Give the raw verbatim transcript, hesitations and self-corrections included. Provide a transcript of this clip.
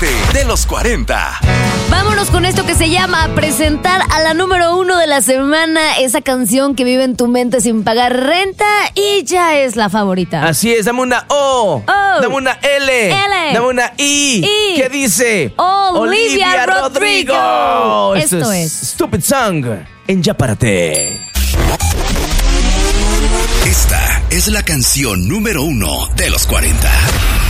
siete de los cuarenta. Vámonos con esto que se llama presentar a la número uno de la semana, esa canción que vive en tu mente sin pagar renta y ya es la favorita. Así es, dame una O, O. dame una L, L. dame una I. I. ¿Qué dice? Olivia Rodrigo. Esto, Esto es es Stupid Song en Ya Párate. Esta es la canción número uno de los cuarenta.